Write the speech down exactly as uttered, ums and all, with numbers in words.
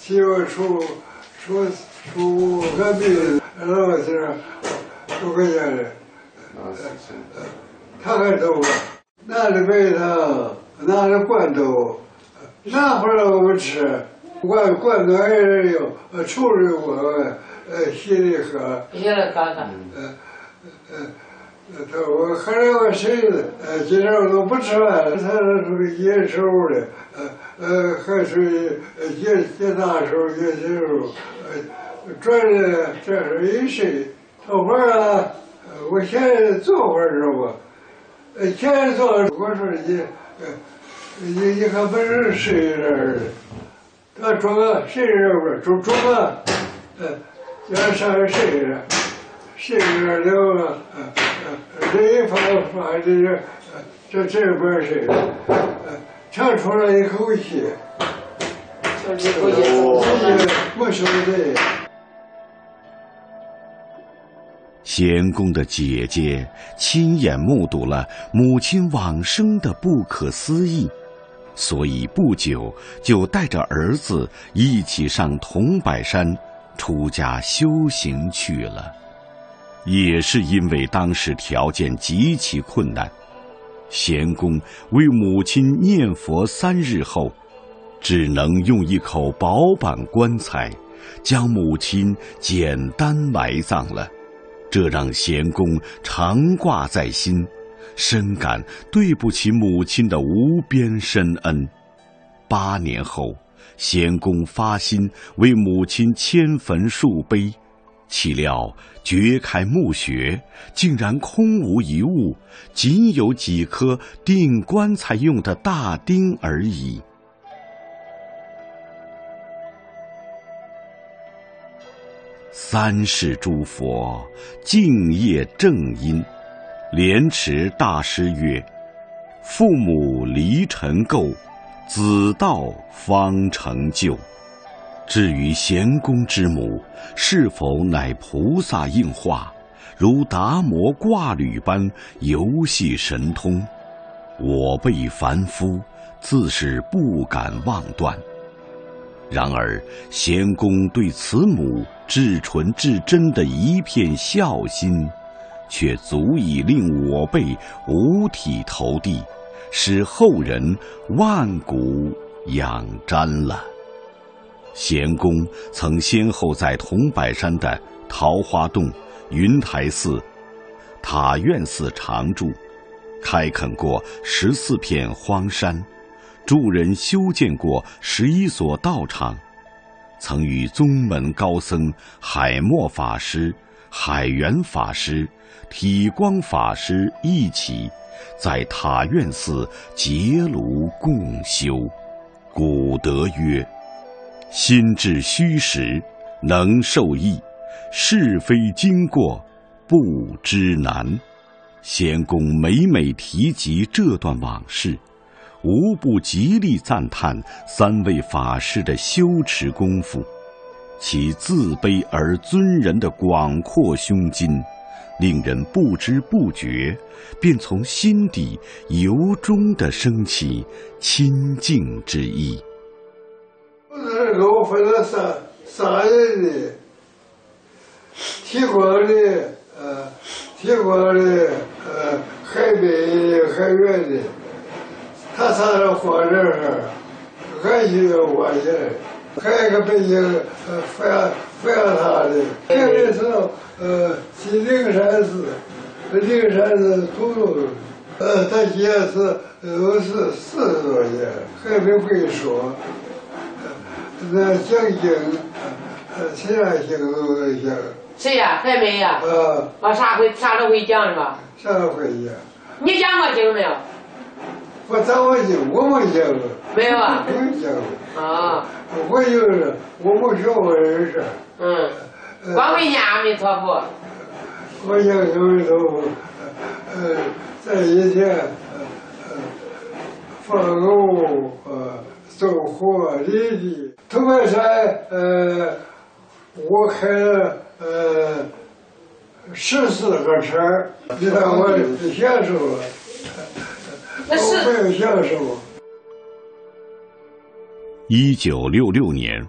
媳妇出出出隔壁老师住个家里，他还走了，拿着白糖，拿着罐头，拿回来我们吃，罐罐头也有，处理过，呃，洗里喝， 洗了喝喝， 呃呃。他我后来我谁呃，今天我都不吃饭了，他是属于野手的，呃呃，还属于野野大手、野小手，呃，转的这是一谁？做饭啊，我现在做饭知道不？呃，现在做，我说你，呃，你你还不是谁人的？他做个谁人不？做做个，呃，叫上谁人？谁人了了？呃。这一发发这个，这这边是，呃，唱出来一口气， 就一口气， 没说的。 贤公的姐姐亲眼目睹了母亲往生的不可思议，所以不久就带着儿子一起上桐柏山出家修行去了。也是因为当时条件极其困难，贤公为母亲念佛三日后，只能用一口薄板棺材将母亲简单埋葬了，这让贤公常挂在心，深感对不起母亲的无边深恩。八年后，贤公发心为母亲迁坟树碑，岂料掘开墓穴，竟然空无一物，仅有几颗钉棺材用的大钉而已。三世诸佛敬业正因，莲池大师曰：父母离尘垢，子道方成就。至于贤公之母是否乃菩萨应化，如达摩挂履般游戏神通，我辈凡夫自是不敢妄断。然而贤公对此母至纯至真的一片孝心，却足以令我辈五体投地，使后人万古仰瞻了。贤公曾先后在桐柏山的桃花洞、云台寺、塔院寺常住，开垦过十四片荒山，助人修建过十一所道场，曾与宗门高僧海默法师、海源法师、体光法师一起在塔院寺结庐共修。古德曰：心至虚实，能受益；是非经过，不知难。贤公每每提及这段往事，无不极力赞叹三位法师的修持功夫，其自卑而尊人的广阔胸襟，令人不知不觉便从心底由衷地升起亲近之意。 这个我分了三三人的，提光的，呃，提光的，呃，海北的，海远的，他仨人放这儿，俺就要往起来。还有一个北京，呃，阜阳阜阳他的，这个是呃，去灵山寺，灵山寺土豆，呃，他也是都是四十多年，还没会说。那讲经，呃，其他经都能讲。 谁呀？还没呀？ 啊。 啊，啥会啥都会讲是吧？ 啥都会讲。 你讲过经没有？ 我讲过经，我没讲过。 没有啊？ 没讲过。 啊。 我就是我没学过这事。 嗯。光会念阿弥陀佛。 我讲阿弥陀佛，呃，在以前，呃，放牛，呃。走火犁地，桐柏山，呃，我开了呃十四个车，你看我享受了，我没有享受。 一九六六年